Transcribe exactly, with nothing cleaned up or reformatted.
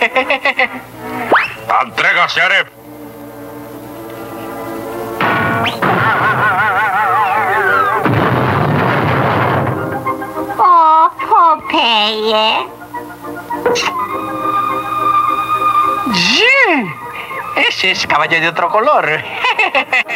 Entrega, Sheriff. Oh, Popeye. Jim, ese es caballo de otro color.